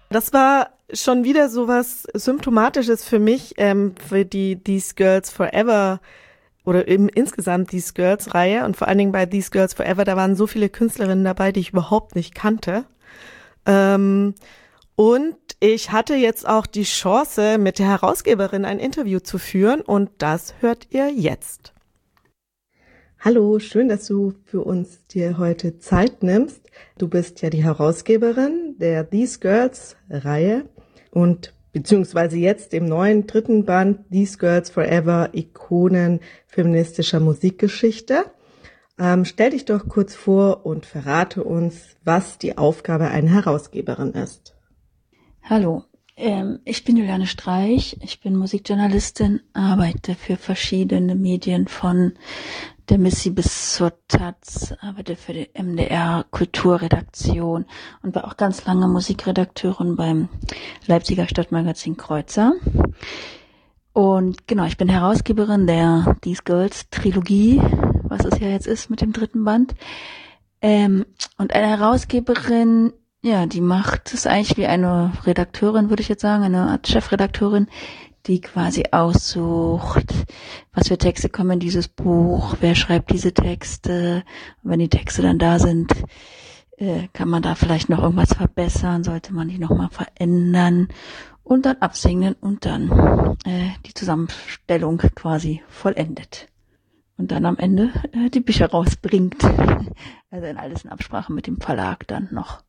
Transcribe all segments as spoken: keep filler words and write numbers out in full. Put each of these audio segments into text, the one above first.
Das war schon wieder so was Symptomatisches für mich, ähm, für die These Girls Forever oder eben insgesamt These Girls Reihe und vor allen Dingen bei These Girls Forever, da waren so viele Künstlerinnen dabei, die ich überhaupt nicht kannte. Ähm, und ich hatte jetzt auch die Chance, mit der Herausgeberin ein Interview zu führen und das hört ihr jetzt. Hallo, schön, dass du für uns dir heute Zeit nimmst. Du bist ja die Herausgeberin der These Girls Reihe und beziehungsweise jetzt im neuen dritten Band These Girls Forever Ikonen feministischer Musikgeschichte. Ähm, stell dich doch kurz vor und verrate uns, was die Aufgabe einer Herausgeberin ist. Hallo, ähm, ich bin Juliane Streich, ich bin Musikjournalistin, arbeite für verschiedene Medien von der Missy bis zur Taz, arbeite für die M D R Kulturredaktion und war auch ganz lange Musikredakteurin beim Leipziger Stadtmagazin Kreuzer. Und genau, ich bin Herausgeberin der These Girls Trilogie, was es ja jetzt ist mit dem dritten Band. Ähm, und eine Herausgeberin, ja, die macht es eigentlich wie eine Redakteurin, würde ich jetzt sagen, eine Art Chefredakteurin, die quasi aussucht, was für Texte kommen in dieses Buch, wer schreibt diese Texte. Und wenn die Texte dann da sind, äh, kann man da vielleicht noch irgendwas verbessern, sollte man die nochmal verändern und dann absegnen und dann äh, die Zusammenstellung quasi vollendet. Und dann am Ende äh, die Bücher rausbringt. Also in alles in Absprache mit dem Verlag dann noch.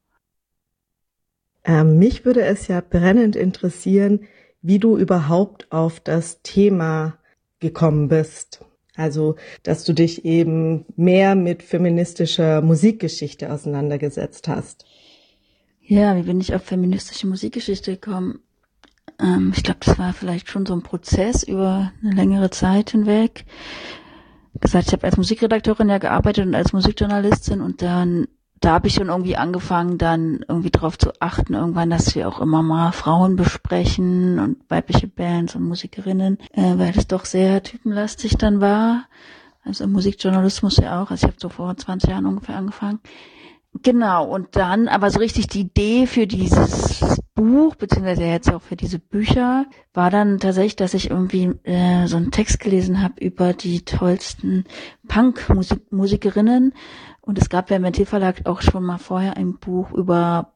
Ähm, mich würde es ja brennend interessieren, wie du überhaupt auf das Thema gekommen bist. Also, dass du dich eben mehr mit feministischer Musikgeschichte auseinandergesetzt hast. Ja, wie bin ich auf feministische Musikgeschichte gekommen? Ähm, ich glaube, das war vielleicht schon so ein Prozess über eine längere Zeit hinweg. Wie gesagt, ich habe als Musikredakteurin ja gearbeitet und als Musikjournalistin und dann da habe ich schon irgendwie angefangen, dann irgendwie drauf zu achten, irgendwann, dass wir auch immer mal Frauen besprechen und weibliche Bands und Musikerinnen, äh, weil das doch sehr typenlastig dann war. Also im Musikjournalismus ja auch. Also ich habe so vor zwanzig Jahren ungefähr angefangen. Genau, und dann aber so richtig die Idee für dieses Buch, beziehungsweise jetzt auch für diese Bücher, war dann tatsächlich, dass ich irgendwie äh, so einen Text gelesen habe über die tollsten Punk-Musikerinnen. Und es gab ja im M T Verlag auch schon mal vorher ein Buch über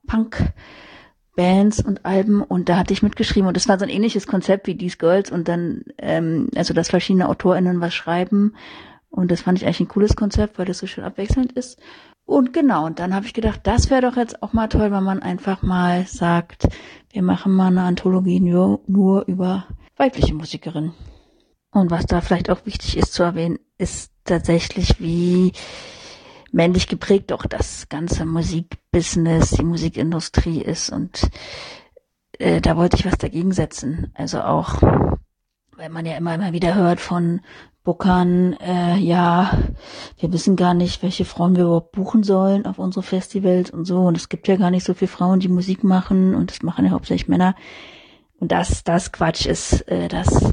Punk-Bands und Alben und da hatte ich mitgeschrieben und das war so ein ähnliches Konzept wie These Girls und dann, ähm, also dass verschiedene AutorInnen was schreiben und das fand ich eigentlich ein cooles Konzept, weil das so schön abwechselnd ist. Und genau, und dann habe ich gedacht, das wäre doch jetzt auch mal toll, wenn man einfach mal sagt, wir machen mal eine Anthologie nur, nur über weibliche Musikerinnen. Und was da vielleicht auch wichtig ist zu erwähnen, ist tatsächlich, wie männlich geprägt auch das ganze Musikbusiness, die Musikindustrie ist und äh, da wollte ich was dagegen setzen. Also auch, weil man ja immer, immer wieder hört von Bookern, äh, ja, wir wissen gar nicht, welche Frauen wir überhaupt buchen sollen auf unsere Festivals und so und es gibt ja gar nicht so viele Frauen, die Musik machen und das machen ja hauptsächlich Männer und das, das Quatsch ist, äh, das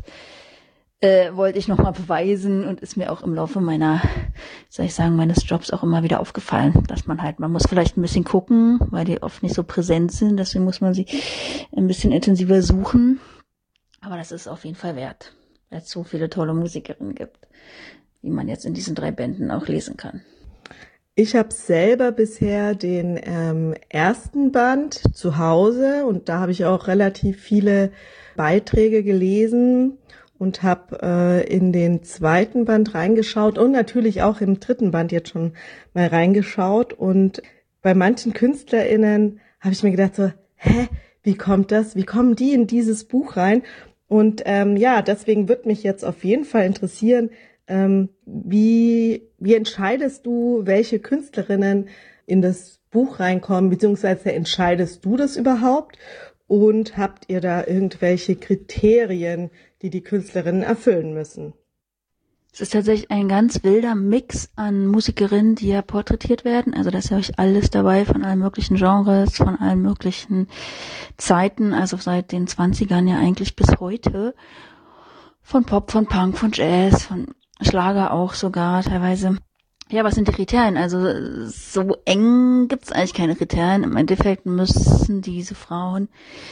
Äh, wollte ich nochmal beweisen und ist mir auch im Laufe meiner, soll ich sagen, meines Jobs auch immer wieder aufgefallen, dass man halt, man muss vielleicht ein bisschen gucken, weil die oft nicht so präsent sind, deswegen muss man sie ein bisschen intensiver suchen, aber das ist auf jeden Fall wert, weil es so viele tolle Musikerinnen gibt, wie man jetzt in diesen drei Bänden auch lesen kann. Ich habe selber bisher den ähm, ersten Band zu Hause und da habe ich auch relativ viele Beiträge gelesen und habe äh, in den zweiten Band reingeschaut und natürlich auch im dritten Band jetzt schon mal reingeschaut. Und bei manchen KünstlerInnen habe ich mir gedacht so, hä, wie kommt das? Wie kommen die in dieses Buch rein? Und ähm, ja, deswegen wird mich jetzt auf jeden Fall interessieren, ähm, wie, wie entscheidest du, welche Künstlerinnen in das Buch reinkommen, beziehungsweise entscheidest du das überhaupt? Und habt ihr da irgendwelche Kriterien, die die Künstlerinnen erfüllen müssen? Es ist tatsächlich ein ganz wilder Mix an Musikerinnen, die ja porträtiert werden. Also da ist ja euch alles dabei von allen möglichen Genres, von allen möglichen Zeiten, also seit den zwanzigern ja eigentlich bis heute. Von Pop, von Punk, von Jazz, von Schlager auch sogar teilweise. Ja, was sind die Kriterien? Also so eng gibt's eigentlich keine Kriterien. Im Endeffekt müssen diese Frauen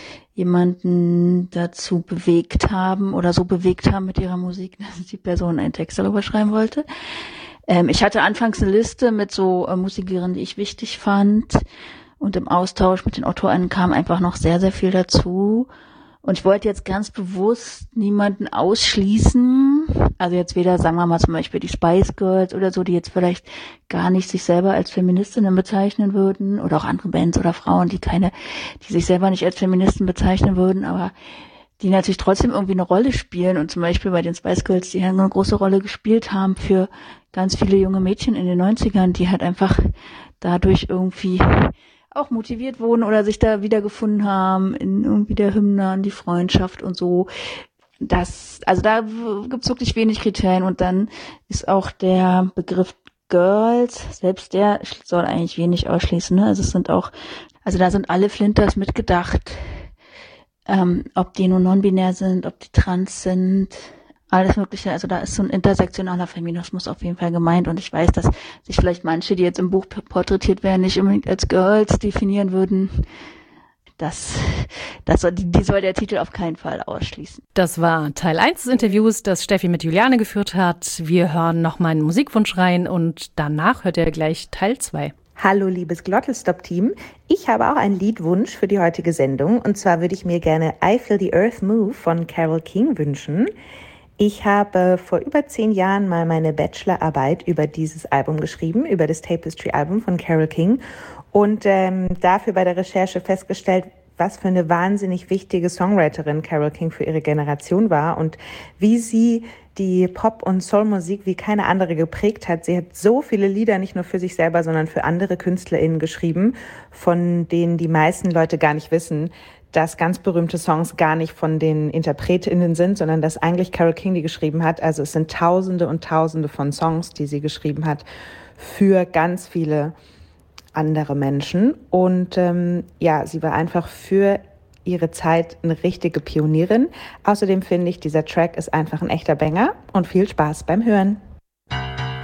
jemanden dazu bewegt haben oder so bewegt haben mit ihrer Musik, dass die Person einen Text darüber schreiben wollte. Ähm, ich hatte anfangs eine Liste mit so äh, Musikerinnen, die ich wichtig fand. Und im Austausch mit den Autorinnen kam einfach noch sehr, sehr viel dazu. Und ich wollte jetzt ganz bewusst niemanden ausschließen. Also jetzt weder, sagen wir mal zum Beispiel die Spice Girls oder so, die jetzt vielleicht gar nicht sich selber als Feministinnen bezeichnen würden. Oder auch andere Bands oder Frauen, die keine, die sich selber nicht als Feministen bezeichnen würden, aber die natürlich trotzdem irgendwie eine Rolle spielen. Und zum Beispiel bei den Spice Girls, die ja eine große Rolle gespielt haben für ganz viele junge Mädchen in den neunzigern, die halt einfach dadurch irgendwie auch motiviert wurden oder sich da wiedergefunden haben in irgendwie der Hymne an die Freundschaft und so. Das, also da gibt's wirklich wenig Kriterien und dann ist auch der Begriff Girls, selbst der soll eigentlich wenig ausschließen, ne? Also es sind auch, also da sind alle Flinters mitgedacht, ähm, ob die nur non-binär sind, ob die trans sind, alles Mögliche. Also da ist so ein intersektionaler Feminismus auf jeden Fall gemeint und ich weiß, dass sich vielleicht manche, die jetzt im Buch porträtiert werden, nicht unbedingt als Girls definieren würden. Das, das soll, die, die soll der Titel auf keinen Fall ausschließen. Das war Teil eins des Interviews, das Steffi mit Juliane geführt hat. Wir hören noch mal einen Musikwunsch rein und danach hört ihr gleich Teil zwei. Hallo liebes Glottelstop-Team, ich habe auch einen Liedwunsch für die heutige Sendung und zwar würde ich mir gerne I Feel the Earth Move von Carole King wünschen. Ich habe vor über zehn Jahren mal meine Bachelorarbeit über dieses Album geschrieben, über das Tapestry-Album von Carole King und ähm, dafür bei der Recherche festgestellt, was für eine wahnsinnig wichtige Songwriterin Carole King für ihre Generation war und wie sie die Pop- und Soul-Musik wie keine andere geprägt hat. Sie hat so viele Lieder nicht nur für sich selber, sondern für andere KünstlerInnen geschrieben, von denen die meisten Leute gar nicht wissen, dass ganz berühmte Songs gar nicht von den InterpretInnen sind, sondern dass eigentlich Carole King die geschrieben hat. Also es sind Tausende und Tausende von Songs, die sie geschrieben hat für ganz viele andere Menschen. Und ähm, ja, sie war einfach für ihre Zeit eine richtige Pionierin. Außerdem finde ich, dieser Track ist einfach ein echter Banger und viel Spaß beim Hören.